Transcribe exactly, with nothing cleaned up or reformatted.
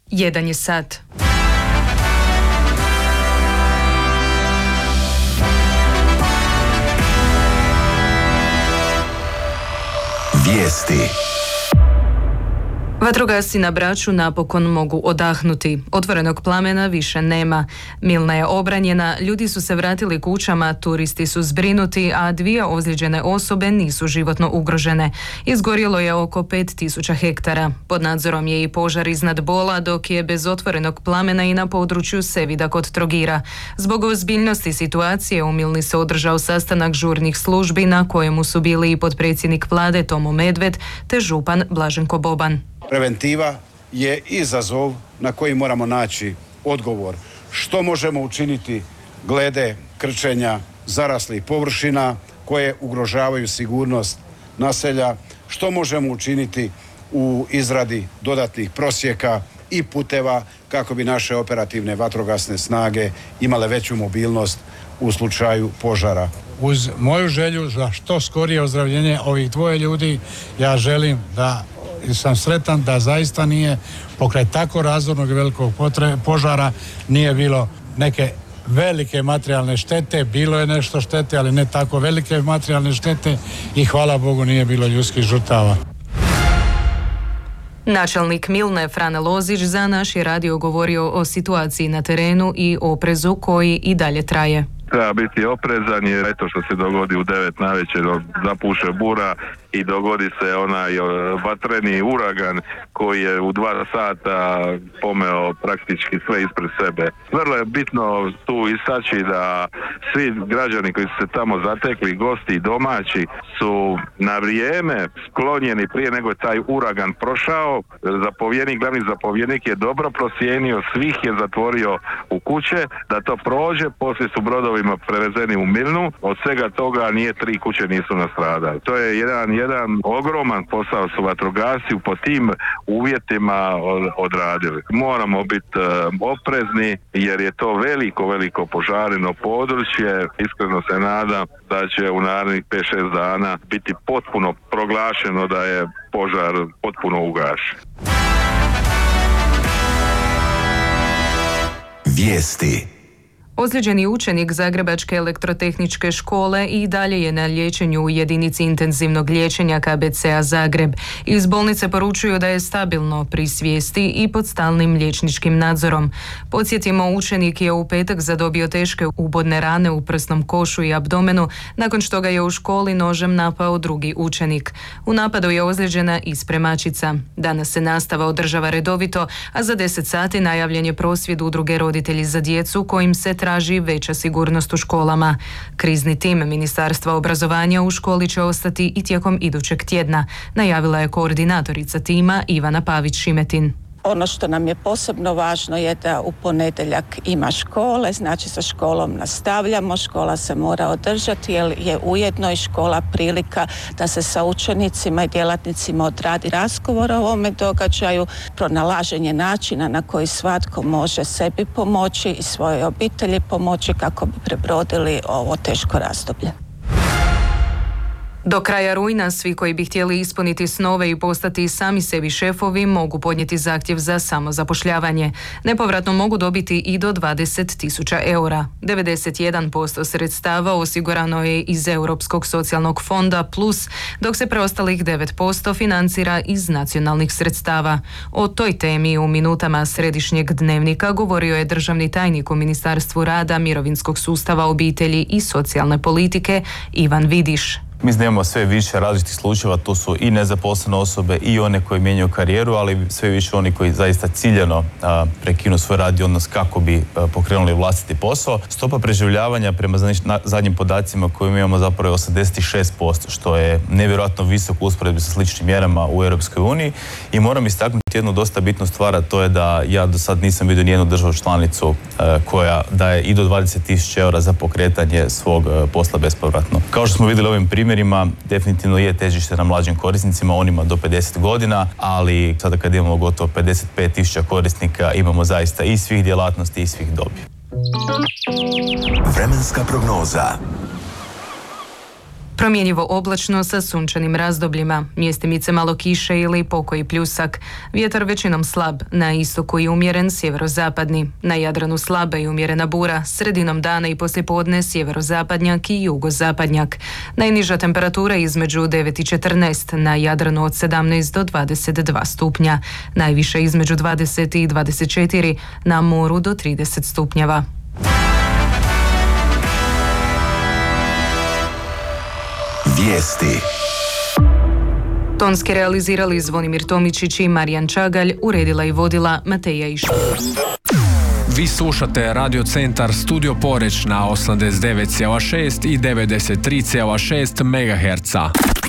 Jedan je sat. Vijesti. Vatrogasci na Braču napokon mogu odahnuti. Otvorenog plamena više nema. Milna je obranjena, ljudi su se vratili kućama, turisti su zbrinuti, a dvije ozlijeđene osobe nisu životno ugrožene. Izgorjelo je oko pet tisuća hektara. Pod nadzorom je i požar iznad Bola, dok je bez otvorenog plamena i na području Sevida kod Trogira. Zbog ozbiljnosti situacije u Milni se održao sastanak žurnih službi na kojemu su bili i potpredsjednik vlade Tomo Medved te župan Blaženko Boban. Preventiva je izazov na koji moramo naći odgovor. Što možemo učiniti glede krčenja zaraslih površina koje ugrožavaju sigurnost naselja, što možemo učiniti u izradi dodatnih prosjeka i puteva kako bi naše operativne vatrogasne snage imale veću mobilnost u slučaju požara. Uz moju želju za što skorije ozdravljenje ovih dvoje ljudi, ja želim da i sam sretan da zaista nije pokraj tako razornog i velikog potre, požara nije bilo neke velike materijalne štete, bilo je nešto štete, ali ne tako velike materijalne štete i hvala Bogu nije bilo ljudskih žrtava. Načelnik Milne Frane Lozić za naš je radio govorio o situaciji na terenu i oprezu koji i dalje traje. Treba biti oprezan jer eto što se dogodi u devet navečer, zapuše bura i dogodi se onaj vatreni uragan koji je u dva sata pomeo praktički sve ispred sebe. Vrlo je bitno tu istaći da svi građani koji su se tamo zatekli, gosti i domaći, su na vrijeme sklonjeni prije nego je taj uragan prošao. Zapovjednik, glavni zapovjednik je dobro procijenio, svih je zatvorio u kuće, da to prođe, poslije su brodovima prevezeni u Milnu, od svega toga nije tri kuće nisu nastradali. To je jedan, jedan ogroman posao su vatrogasci po tim uvjetima odradili. Moramo biti oprezni jer je to veliko, veliko požareno područje. Iskreno se nadam da će u narednih pet šest dana biti potpuno proglašeno da je požar potpuno ugašen. Vijesti. Ozlijeđeni učenik Zagrebačke elektrotehničke škole i dalje je na liječenju u jedinici intenzivnog liječenja K B C-a Zagreb. Iz bolnice poručuju da je stabilno pri svijesti i pod stalnim liječničkim nadzorom. Podsjetimo, učenik je u petak zadobio teške ubodne rane u prsnom košu i abdomenu nakon što ga je u školi nožem napao drugi učenik. U napadu je ozlijeđena i spremačica. Danas se nastava održava redovito, a za deset sati najavljen je prosvjed udruge Roditelji za djecu kojim se traži veća sigurnost u školama. Krizni tim Ministarstva obrazovanja u školi će ostati i tijekom idućeg tjedna, najavila je koordinatorica tima Ivana Pavić-Šimetin. Ono što nam je posebno važno je da u ponedjeljak ima škole, znači sa školom nastavljamo, škola se mora održati jer je ujedno i škola prilika da se sa učenicima i djelatnicima odradi razgovor o ovome događaju, pronalaženje načina na koji svatko može sebi pomoći i svojoj obitelji pomoći kako bi prebrodili ovo teško razdoblje. Do kraja rujna svi koji bi htjeli ispuniti snove i postati sami sebi šefovi mogu podnijeti zahtjev za samozapošljavanje. Nepovratno mogu dobiti i do dvadeset tisuća eura. devedeset jedan posto sredstava osigurano je iz Europskog socijalnog fonda plus, dok se preostalih devet posto financira iz nacionalnih sredstava. O toj temi u minutama Središnjeg dnevnika govorio je državni tajnik u Ministarstvu rada, mirovinskog sustava, obitelji i socijalne politike Ivan Vidiš. Mi znamo sve više različitih slučajeva, to su i nezaposlene osobe i one koji mijenjaju karijeru, ali sve više oni koji zaista ciljano a, prekinu svoj radni odnos kako bi a, pokrenuli vlastiti posao. Stopa preživljavanja prema zadnjim podacima koje imamo zapravo je osamdeset šest posto, što je nevjerojatno visok u usporedbi sa sličnim mjerama u Europskoj uniji. I moram istaknuti jednu dosta bitnu stvar, a to je da ja do sad nisam vidio nijednu državu članicu a, koja daje i do dvadeset tisuća eura za pokretanje svog a, posla bespovratno. Kao što smo vidjeli ovim primjerima, primjerima definitivno je težište na mlađim korisnicima, onima do pedeset godina, ali sada kad imamo gotovo pedeset pet tisuća korisnika imamo zaista i svih djelatnosti i svih dobi. Vremenska prognoza. Promjenjivo oblačno sa sunčanim razdobljima, mjestimice malo kiše ili pokoji pljusak. Vjetar većinom slab, na istoku i umjeren sjeverozapadni. Na Jadranu slaba i umjerena bura, sredinom dana i poslijepodne sjeverozapadnjak i jugozapadnjak. Najniža temperatura između devet i četrnaest, na Jadranu od sedamnaest do dvadeset dva stupnja. Najviše između dvadeset i dvadeset četiri, na moru do trideset stupnjeva. Vijesti. Tonski realizirali Zvonimir Tomičić i Marijan Čagalj, uredila i vodila Mateja Iško. Vi slušate Radio Centar Studio Poreč na osamdeset devet zarez šest i devedeset tri zarez šest megaherca.